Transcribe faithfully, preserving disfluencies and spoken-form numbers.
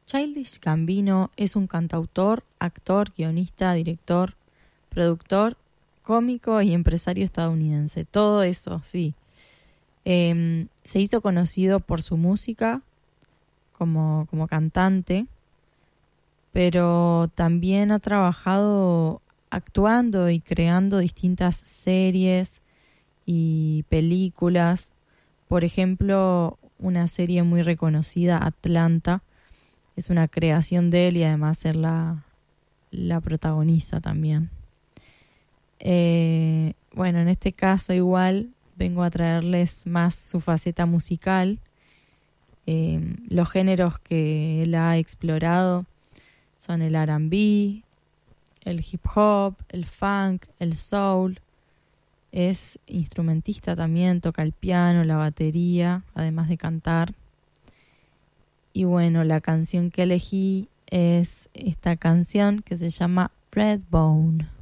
Childish Gambino es un cantautor, actor, guionista, director, productor, cómico y empresario estadounidense. Todo eso, sí. Eh, se hizo conocido por su música como, como cantante, pero también ha trabajado actuando y creando distintas series y películas. Por ejemplo, una serie muy reconocida, Atlanta, es una creación de él y además él la, la protagoniza también. Eh, bueno, en este caso igual vengo a traerles más su faceta musical. Eh, los géneros que él ha explorado son el R and B, el hip hop, el funk, el soul. Es instrumentista también, toca el piano, la batería, además de cantar. Y bueno, la canción que elegí es esta canción que se llama Redbone.